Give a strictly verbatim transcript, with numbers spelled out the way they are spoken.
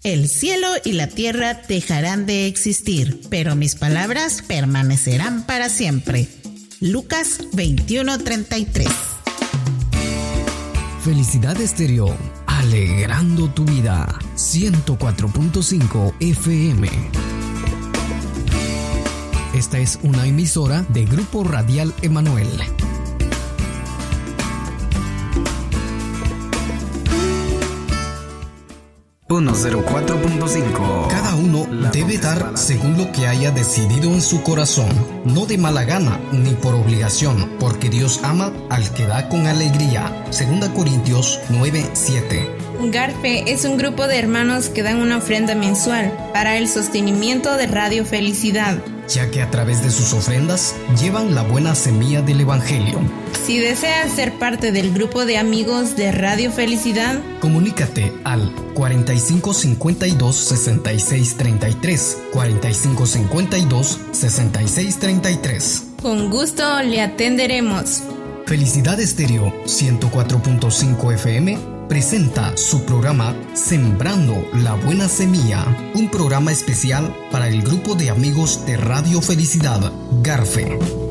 El cielo y la tierra dejarán de existir, pero mis palabras permanecerán para siempre. Lucas veintiuno treinta y tres. Felicidad Estéreo, alegrando tu vida. ciento cuatro punto cinco F M. Esta es una emisora de Grupo Radial Emanuel. ciento cuatro punto cinco. Cada uno debe dar según lo que haya decidido en su corazón, no de mala gana ni por obligación, porque Dios ama al que da con alegría. Segunda Corintios nueve siete. Garfe es un grupo de hermanos que dan una ofrenda mensual para el sostenimiento de Radio Felicidad, ya que a través de sus ofrendas llevan la buena semilla del Evangelio. Si deseas ser parte del grupo de amigos de Radio Felicidad, comunícate al cuarenta y cinco cincuenta y dos sesenta y seis treinta y tres, cuarenta y cinco cincuenta y dos sesenta y seis treinta y tres. Con gusto le atenderemos. Felicidad Estéreo ciento cuatro punto cinco F M presenta su programa Sembrando la Buena Semilla, un programa especial para el grupo de amigos de Radio Felicidad, Garfe.